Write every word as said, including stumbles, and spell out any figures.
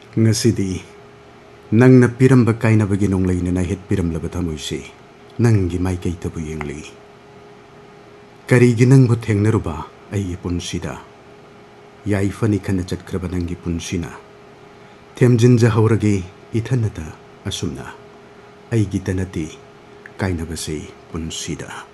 Ngasidi, nang na piramba kainabagi nonglay na nahit piramlaba tamoysi, nang gimay kay tabu yengli. Karigi nang buteng na ruba ay ipunsida. Yaifani ka na jatkraba nang ipunsina. Temjin jahauragi itanata asumna. Ay gitanati kainabasi punsida.